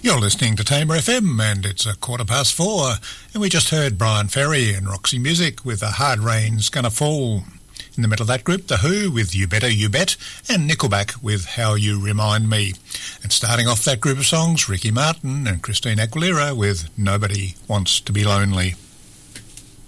You're listening to Tamer FM and it's 4:15 and we just heard Brian Ferry and Roxy Music with A Hard Rain's Gonna Fall. In the middle of that group, The Who with You Better You Bet and Nickelback with How You Remind Me. And starting off that group of songs, Ricky Martin and Christina Aguilera with Nobody Wants to Be Lonely.